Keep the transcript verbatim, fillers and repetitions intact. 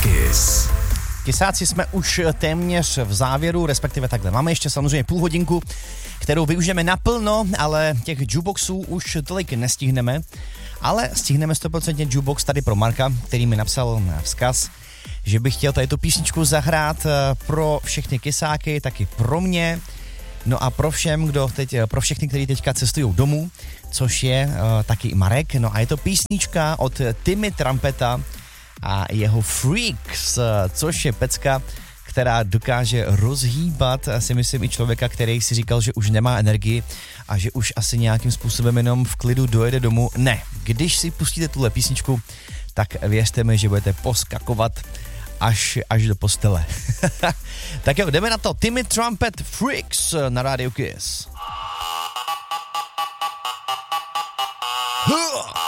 Kiss. Kysáci, jsme už téměř v závěru, respektive takhle. Máme ještě samozřejmě půl hodinku, kterou využijeme naplno, ale těch jukeboxů už tolik nestihneme. Ale stihneme sto procent jukebox tady pro Marka, který mi napsal vzkaz, že bych chtěl tady tu písničku zahrát pro všechny kysáky, taky pro mě. No a pro všem, kdo teď, pro všechny, kteří teďka cestují domů, což je uh, taky i Marek. No a je to písnička od Timmy Trumpeta a jeho Freaks, což je pecka, která dokáže rozhýbat, si myslím, i člověka, který si říkal, že už nemá energii a že už asi nějakým způsobem jenom v klidu dojede domů. Ne, když si pustíte tuhle písničku, tak věřte mi, že budete poskakovat až, až do postele. Tak jo, jdeme na to. Timmy Trumpet Freaks na Radio Kiss. Huh!